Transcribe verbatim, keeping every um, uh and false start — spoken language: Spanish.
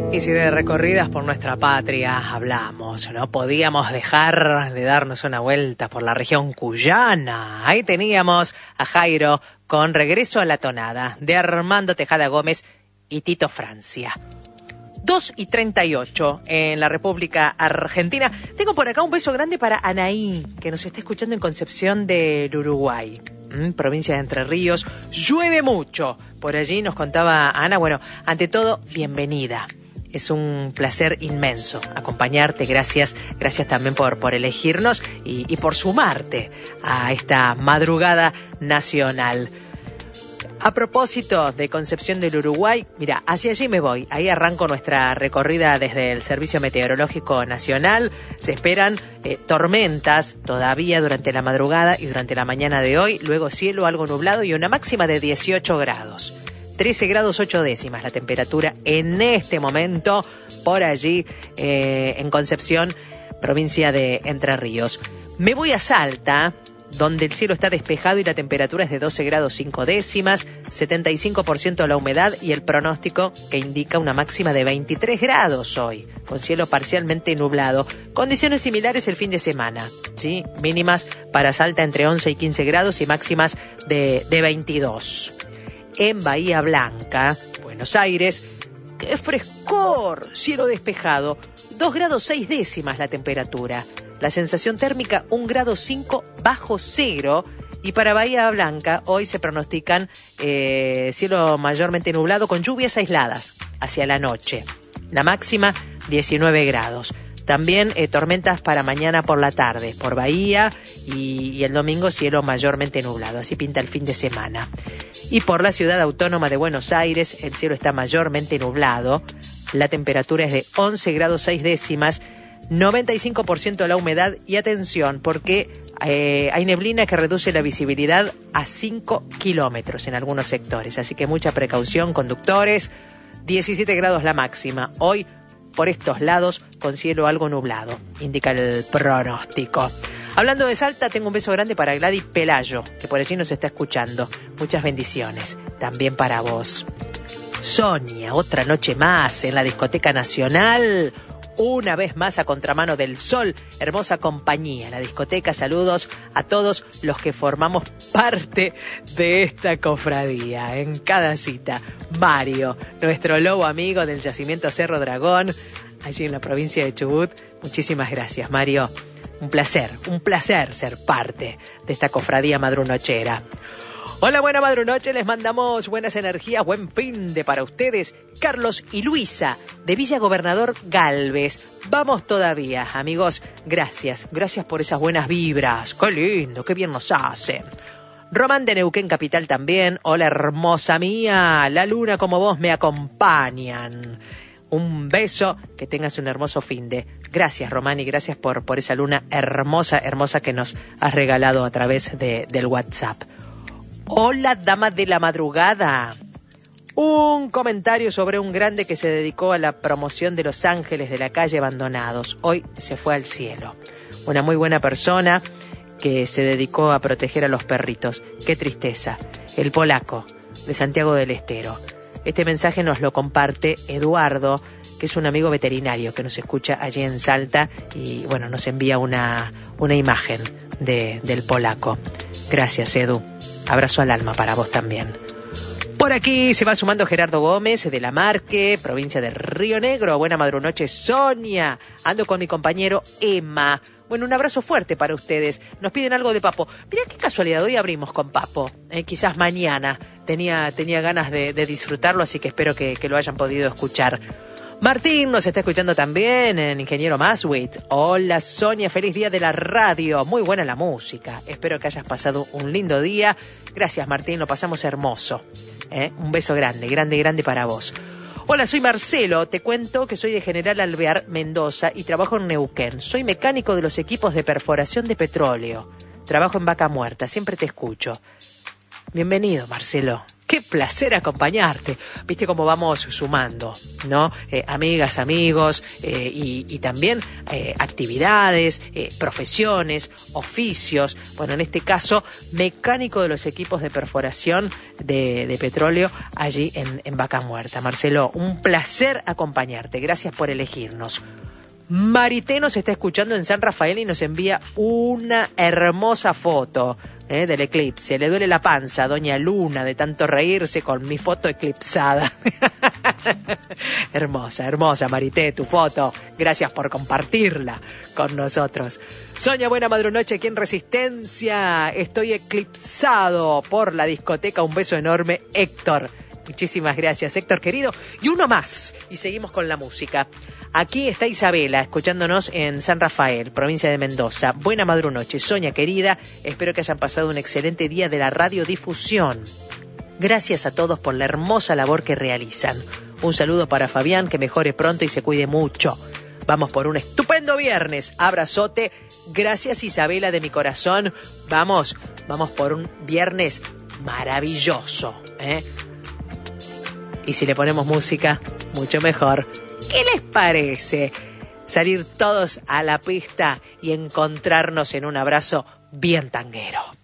Y si de recorridas por nuestra patria hablamos, no podíamos dejar de darnos una vuelta por la región cuyana. Ahí teníamos a Jairo con Regreso a la Tonada, de Armando Tejada Gómez y Tito Francia. dos y treinta y ocho en la República Argentina. Tengo por acá un beso grande para Anaí, que nos está escuchando en Concepción del Uruguay, ¿Mm? provincia de Entre Ríos. Llueve mucho por allí, nos contaba Ana. Bueno, ante todo, bienvenida. Es un placer inmenso acompañarte. Gracias, gracias también por, por elegirnos y, y por sumarte a esta madrugada nacional. A propósito de Concepción del Uruguay, mira, hacia allí me voy. Ahí arranco nuestra recorrida desde el Servicio Meteorológico Nacional. Se esperan eh, tormentas todavía durante la madrugada y durante la mañana de hoy. Luego cielo algo nublado y una máxima de dieciocho grados. trece grados ocho décimas la temperatura en este momento por allí eh, en Concepción, provincia de Entre Ríos. Me voy a Salta, donde el cielo está despejado y la temperatura es de doce grados cinco décimas, setenta y cinco por ciento la humedad y el pronóstico que indica una máxima de veintitrés grados hoy, con cielo parcialmente nublado. Condiciones similares el fin de semana, ¿sí? Mínimas para Salta entre once y quince grados y máximas de, de veintidós. En Bahía Blanca, Buenos Aires, ¡qué frescor! Cielo despejado, dos grados seis décimas la temperatura. La sensación térmica, un grado cinco bajo cero. Y para Bahía Blanca, hoy se pronostican eh, cielo mayormente nublado con lluvias aisladas hacia la noche. La máxima, diecinueve grados. También eh, tormentas para mañana por la tarde, por Bahía, y, y el domingo cielo mayormente nublado. Así pinta el fin de semana. Y por la ciudad autónoma de Buenos Aires, el cielo está mayormente nublado. La temperatura es de once grados seis décimas, noventa y cinco por ciento la humedad. Y atención, porque eh, hay neblina que reduce la visibilidad a cinco kilómetros en algunos sectores. Así que mucha precaución, conductores. diecisiete grados la máxima. Hoy, por estos lados, con cielo algo nublado, indica el pronóstico. Hablando de Salta, tengo un beso grande para Gladys Pelayo, que por allí nos está escuchando. Muchas bendiciones, también para vos. Sonia, otra noche más en la Discoteca Nacional. Una vez más a contramano del sol, hermosa compañía, la discoteca. Saludos a todos los que formamos parte de esta cofradía. En cada cita, Mario, nuestro lobo amigo del yacimiento Cerro Dragón, allí en la provincia de Chubut. Muchísimas gracias, Mario. Un placer, un placer ser parte de esta cofradía madrunochera. Hola, buena madrunoche, les mandamos buenas energías, buen fin de para ustedes. Carlos y Luisa, de Villa Gobernador Galvez. Vamos todavía, amigos. Gracias, gracias por esas buenas vibras. Qué lindo, qué bien nos hacen. Román de Neuquén Capital también. Hola, hermosa mía. La luna como vos me acompañan. Un beso, que tengas un hermoso fin de. Gracias, Román, y gracias por, por esa luna hermosa, hermosa que nos has regalado a través de, del WhatsApp. Hola, dama de la madrugada. Un comentario sobre un grande que se dedicó a la promoción de Los Ángeles de la calle Abandonados. Hoy se fue al cielo. Una muy buena persona que se dedicó a proteger a los perritos. Qué tristeza. El polaco de Santiago del Estero. Este mensaje nos lo comparte Eduardo, que es un amigo veterinario que nos escucha allí en Salta y, bueno, nos envía una, una imagen de, del polaco. Gracias, Edu. Abrazo al alma para vos también. Por aquí se va sumando Gerardo Gómez de La Marque, provincia de Río Negro. Buena madrunoche, Sonia. Ando con mi compañero Emma. Bueno, un abrazo fuerte para ustedes. Nos piden algo de Papo. Mirá qué casualidad, hoy abrimos con Papo. Eh, quizás mañana. Tenía, tenía ganas de, de disfrutarlo, así que espero que, que lo hayan podido escuchar. Martín nos está escuchando también en Ingeniero Maswit. Hola, Sonia, feliz día de la radio. Muy buena la música. Espero que hayas pasado un lindo día. Gracias, Martín, lo pasamos hermoso. ¿Eh? Un beso grande, grande, grande para vos. Hola, soy Marcelo. Te cuento que soy de General Alvear, Mendoza, y trabajo en Neuquén. Soy mecánico de los equipos de perforación de petróleo. Trabajo en Vaca Muerta. Siempre te escucho. Bienvenido, Marcelo. Qué placer acompañarte. Viste cómo vamos sumando, ¿no? Eh, amigas, amigos, eh, y, y también eh, actividades, eh, profesiones, oficios. Bueno, en este caso, mecánico de los equipos de perforación de, de petróleo allí en, en Vaca Muerta. Marcelo, un placer acompañarte. Gracias por elegirnos. Marité nos está escuchando en San Rafael y nos envía una hermosa foto. ¿Eh? Del eclipse. Le duele la panza a Doña Luna de tanto reírse con mi foto eclipsada. Hermosa, hermosa, Marité, tu foto. Gracias por compartirla con nosotros. Soña, buena madrunoche aquí en Resistencia. Estoy eclipsado por la discoteca. Un beso enorme, Héctor. Muchísimas gracias, Héctor querido. Y uno más. Y seguimos con la música. Aquí está Isabela, escuchándonos en San Rafael, provincia de Mendoza. Buena madrunoche, Soña querida. Espero que hayan pasado un excelente día de la radiodifusión. Gracias a todos por la hermosa labor que realizan. Un saludo para Fabián, que mejore pronto y se cuide mucho. Vamos por un estupendo viernes. Abrazote. Gracias, Isabela, de mi corazón. Vamos, vamos por un viernes maravilloso, ¿eh? Y si le ponemos música, mucho mejor. ¿Qué les parece salir todos a la pista y encontrarnos en un abrazo bien tanguero?